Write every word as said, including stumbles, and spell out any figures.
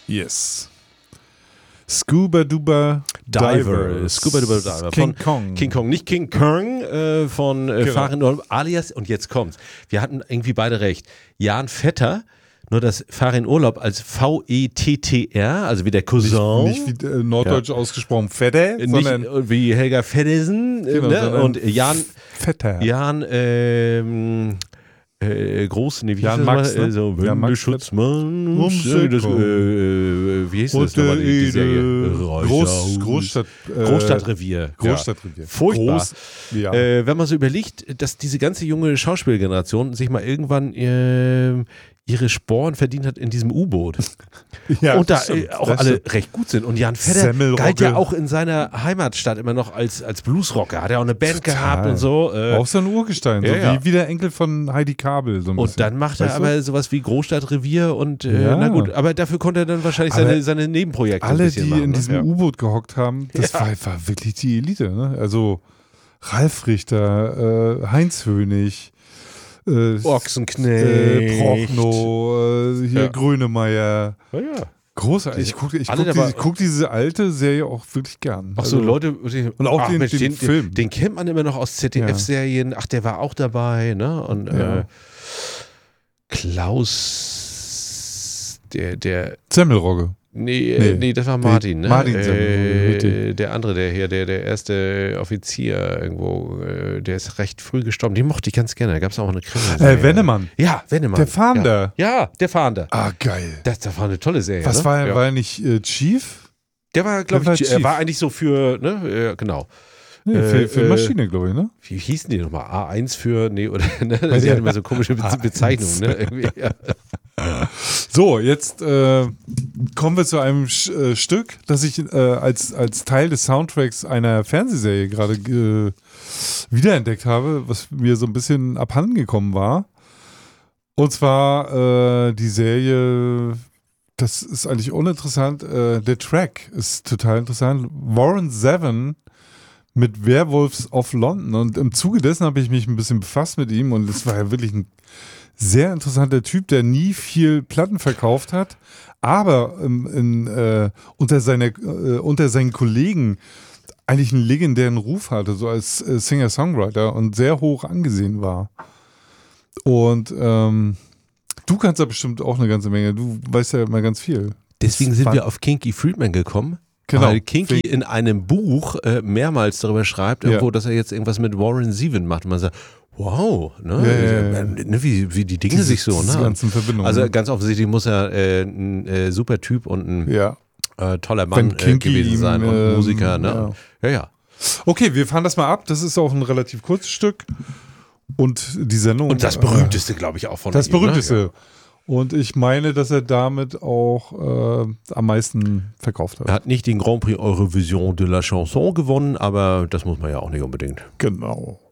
Yes. Scuba Duba Diver. Scuba Duba Diver. King von Kong. King Kong. Nicht King Kong, äh, von äh, Genau. Farin Urlaub, alias, und jetzt kommt's. Wir hatten irgendwie beide recht. Jan Vetter, nur das Farin Urlaub als V E T T R, also wie der Cousin. Nicht, nicht wie äh, norddeutsch ja. ausgesprochen Fette, sondern nicht wie Helga Feddersen. Genau, ne? Und Jan Vetter. Jan, ähm, Äh, groß, nee, wie Jan hieß Max, das ne? mal? Äh, so, Ja, Max Schutzmann, Ums äh, das, äh, wie hieß das nochmal, die, die Serie? Groß, Großstadt, äh, Großstadtrevier. Großstadtrevier. Ja. Furchtbar. Groß, ja. Äh, wenn man so überlegt, dass diese ganze junge Schauspielgeneration sich mal irgendwann äh, ihre Sporen verdient hat in diesem U-Boot. Ja, und da stimmt, äh, auch alle stimmt. recht gut sind. Und Jan Vetter Semmelrogge. galt ja auch in seiner Heimatstadt immer noch als, als Bluesrocker. Hat ja auch eine Band Total. gehabt und so. Äh, auch so ein Urgestein, so ja, ja. Wie, wie der Enkel von Heidi Kabel. So ein und bisschen. dann macht er Weißt aber du? sowas wie Großstadtrevier und äh, Ja. na gut, aber dafür konnte er dann wahrscheinlich Aber seine, seine Nebenprojekte ein Alle, bisschen die machen. in ne? diesem ja. U-Boot gehockt haben, das Ja. war, war wirklich die Elite. Ne? Also Ralf Richter, äh, Heinz Hönig, äh, Ochsenknecht. äh, Prochnow, äh, hier Ja. Grönemeyer. Ja, ja. Großartig. Ich gucke ich Alle guck dabei- diese, guck diese alte Serie auch wirklich gern. Ach so, Also, Leute. Die, Und auch ach, den- Mensch, den den, Film. Den, den kennt man immer noch aus Z D F-Serien. Ach, der war auch dabei, ne? Und Ja. äh, Klaus, der, der, Semmelrogge. nee, Nee. nee, nee, das war Martin, ne? Martin äh, Semmelrogge, richtig. der andere, der hier, der, der erste Offizier irgendwo, äh, der ist recht früh gestorben. Den mochte ich ganz gerne. Da gab es auch eine Krimi. Äh, Wennemann. Ja, Wennemann. Der Fahnder. Ja, ja der Fahnder. Ah, geil. Das, das war eine tolle Serie. Was ne? war er? Ja. War er nicht äh, Chief? Der war, glaube Der ich, war er Chief. war eigentlich so für, ne, äh, genau. Nee, Äh, für, für äh, Maschine, glaube ich, ne? Wie hießen die nochmal? A eins für, nee, oder, ne? Bei Sie der- hatten immer so komische Be A eins. Bezeichnungen, ne? Irgendwie, ja. So, jetzt äh, kommen wir zu einem Sch- äh, Stück, das ich äh, als, als Teil des Soundtracks einer Fernsehserie gerade äh, wiederentdeckt habe, was mir so ein bisschen abhandengekommen war. Und zwar äh, die Serie, das ist eigentlich uninteressant, äh, der Track ist total interessant. Warren Zevon mit Werewolves of London. Und im Zuge dessen habe ich mich ein bisschen befasst mit ihm und es war ja wirklich ein sehr interessanter Typ, der nie viel Platten verkauft hat, aber ähm, in, äh, unter, seiner, äh, unter seinen Kollegen eigentlich einen legendären Ruf hatte, so als äh, Singer-Songwriter und sehr hoch angesehen war. Und ähm, du kannst da bestimmt auch eine ganze Menge, du weißt ja immer ganz viel. Deswegen Das sind war- wir auf Kinky Friedman gekommen. Genau. Weil Kinky in einem Buch äh, mehrmals darüber schreibt, Ja. irgendwo, dass er jetzt irgendwas mit Warren Zevon macht. Und man sagt, wow, ne? Ja, ja, ja. ne wie, wie die Dinge Diese- sich so, diese ne? ganzen Verbindungen. Also ne? ganz offensichtlich muss er äh, ein äh, super Typ und ein ja. äh, toller Mann Wenn äh, Kinky gewesen sein ihm, und ähm, Musiker, ne? Ja, ja. Okay, wir fahren das mal ab. Das ist auch ein relativ kurzes Stück. Und die Sendung. Und das äh, berühmteste, glaube ich, auch von Das ihm. berühmteste. Ne? Und ich meine, dass er damit auch äh, am meisten verkauft hat. Er hat nicht den Grand Prix Eurovision de la Chanson gewonnen, aber das muss man ja auch nicht unbedingt. Genau.